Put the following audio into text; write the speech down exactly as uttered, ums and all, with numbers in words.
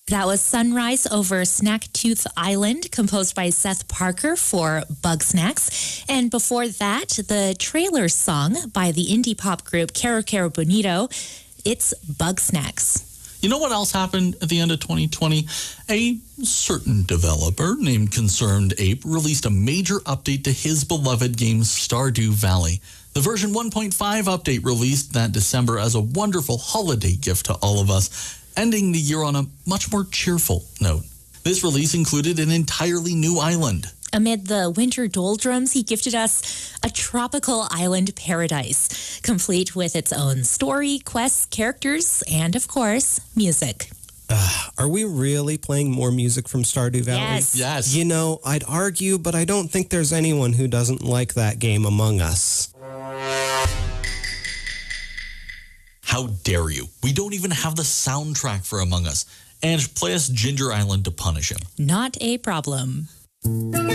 That was Sunrise over Snacktooth Island, composed by Seth Parker for Bugsnax. And before that, the trailer song by the indie pop group Caro Caro Bonito, it's Bugsnax. You know what else happened at the end of twenty twenty? A certain developer named Concerned Ape released a major update to his beloved game Stardew Valley. The version one point five update released that December as a wonderful holiday gift to all of us, ending the year on a much more cheerful note. This release included an entirely new island. Amid the winter doldrums, he gifted us a tropical island paradise, complete with its own story, quests, characters, and, of course, music. Uh, are we really playing more music from Stardew Valley? Yes. Yes. You know, I'd argue, but I don't think there's anyone who doesn't like that game among us. How dare you? We don't even have the soundtrack for Among Us. And play us Ginger Island to punish him. Not a problem.